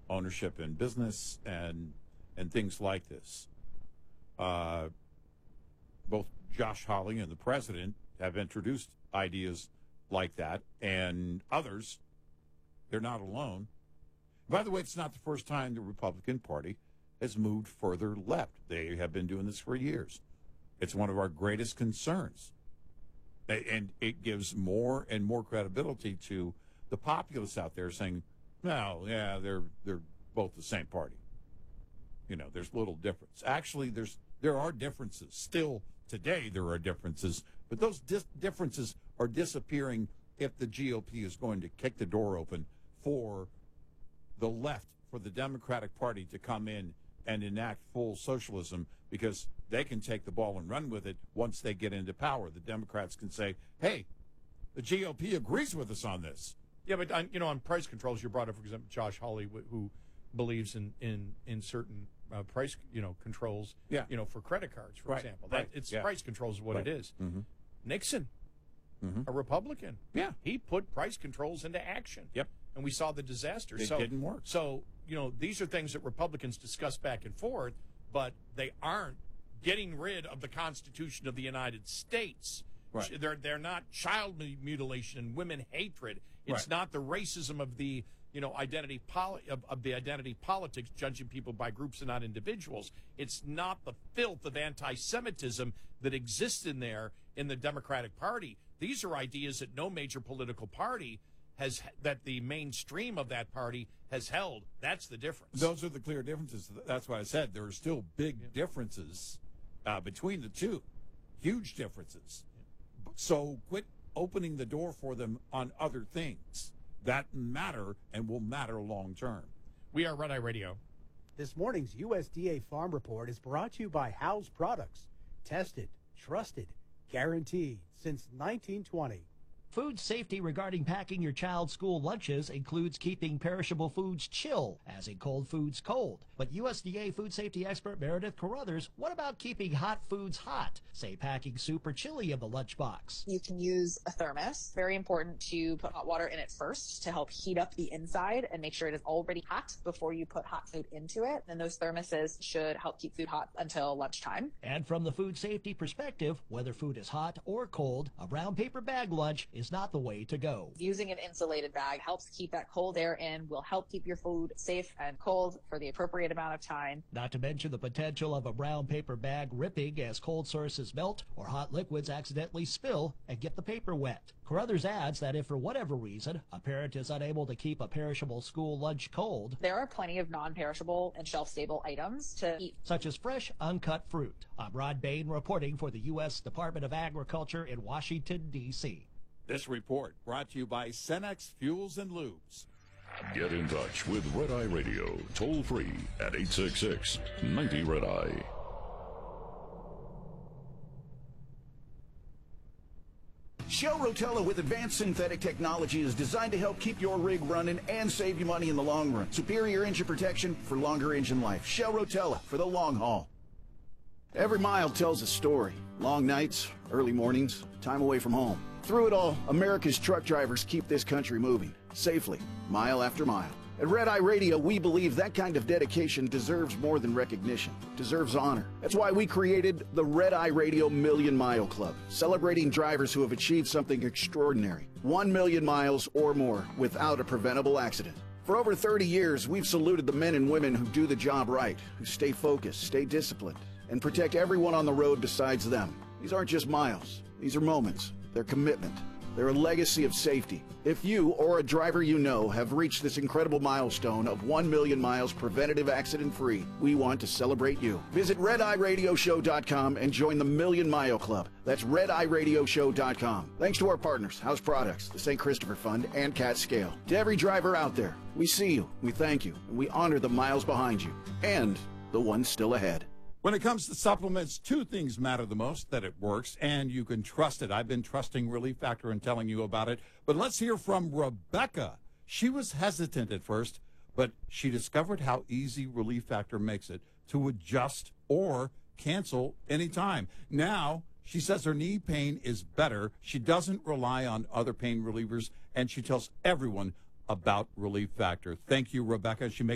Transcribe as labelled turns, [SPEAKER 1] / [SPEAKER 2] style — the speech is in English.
[SPEAKER 1] ownership in business and things like this. Both Josh Hawley and the president have introduced ideas like that, and others. They're not alone. By the way, it's not the first time the Republican Party has moved further left. They have been doing this for years. It's one of our greatest concerns. And it gives more and more credibility to the populace out there saying, no, yeah, they're both the same party. You know, there's little difference. Actually, there are differences. Still today there are differences, but those differences are disappearing if the GOP is going to kick the door open for the left, for the Democratic Party to come in and enact full socialism, because they can take the ball and run with it once they get into power. The Democrats can say, hey, the GOP agrees with us on this.
[SPEAKER 2] Yeah, but on price controls, you brought up, for example, Josh Hawley, who believes in certain price controls.
[SPEAKER 1] Yeah.
[SPEAKER 2] For credit cards, for example. Price controls is what it is.
[SPEAKER 1] Mm-hmm.
[SPEAKER 2] Nixon, a Republican.
[SPEAKER 1] Yeah,
[SPEAKER 2] he put price controls into action.
[SPEAKER 1] Yep.
[SPEAKER 2] And we saw the disaster.
[SPEAKER 1] It didn't work.
[SPEAKER 2] So these are things that Republicans discuss back and forth, but they aren't getting rid of the Constitution of the United States.
[SPEAKER 1] Right.
[SPEAKER 2] They're not child mutilation and women hatred. It's not the racism of the identity politics, judging people by groups and not individuals. It's not the filth of anti-Semitism that exists in the Democratic Party. These are ideas that no major political party that the mainstream of that party has held. That's the difference.
[SPEAKER 1] Those are the clear differences. That's why I said there are still big differences between the two, huge differences. So quit opening the door for them on other things that matter and will matter long term.
[SPEAKER 2] We are Red Eye Radio.
[SPEAKER 3] This morning's USDA Farm Report is brought to you by House Products. Tested, trusted, guaranteed since 1920.
[SPEAKER 4] Food safety regarding packing your child's school lunches includes keeping perishable foods chill, as in cold foods cold. But USDA food safety expert Meredith Carruthers, what about keeping hot foods hot? Say packing soup or chili in the lunchbox.
[SPEAKER 5] You can use a thermos. Very important to put hot water in it first to help heat up the inside and make sure it is already hot before you put hot food into it. And those thermoses should help keep food hot until lunchtime.
[SPEAKER 4] And from the food safety perspective, whether food is hot or cold, a brown paper bag lunch is not the way to go.
[SPEAKER 5] Using an insulated bag helps keep that cold air in, will help keep your food safe and cold for the appropriate amount of time.
[SPEAKER 4] Not to mention the potential of a brown paper bag ripping as cold sources melt or hot liquids accidentally spill and get the paper wet. Carruthers adds that if for whatever reason a parent is unable to keep a perishable school lunch cold,
[SPEAKER 5] there are plenty of non-perishable and shelf-stable items to eat,
[SPEAKER 4] such as fresh, uncut fruit. I'm Rod Bain reporting for the U.S. Department of Agriculture in Washington, D.C.
[SPEAKER 1] This report brought to you by Cenex Fuels and Lubes.
[SPEAKER 6] Get in touch with Red Eye Radio, toll free at 866-90-RED-EYE.
[SPEAKER 7] Shell Rotella with advanced synthetic technology is designed to help keep your rig running and save you money in the long run. Superior engine protection for longer engine life. Shell Rotella for the long haul. Every mile tells a story. Long nights, early mornings, time away from home. Through it all, America's truck drivers keep this country moving, safely, mile after mile. At Red Eye Radio, we believe that kind of dedication deserves more than recognition, deserves honor. That's why we created the Red Eye Radio Million Mile Club, celebrating drivers who have achieved something extraordinary. 1 million miles or more without a preventable accident. For over 30 years, we've saluted the men and women who do the job right, who stay focused, stay disciplined, and protect everyone on the road besides them. These aren't just miles. These are moments. They're commitment. They're a legacy of safety. If you or a driver you know have reached this incredible milestone of 1 million miles preventative accident-free, we want to celebrate you. Visit RedEyeRadioShow.com and join the Million Mile Club. That's RedEyeRadioShow.com. Thanks to our partners, House Products, the St. Christopher Fund, and Cat Scale. To every driver out there, we see you, we thank you, and we honor the miles behind you, and the ones still ahead.
[SPEAKER 1] When it comes to supplements, two things matter the most: that it works and you can trust it. I've been trusting Relief Factor and telling you about it. But let's hear from Rebecca. She was hesitant at first, but she discovered how easy Relief Factor makes it to adjust or cancel anytime. Now, she says her knee pain is better. She doesn't rely on other pain relievers, and she tells everyone about Relief Factor. Thank you, Rebecca. She makes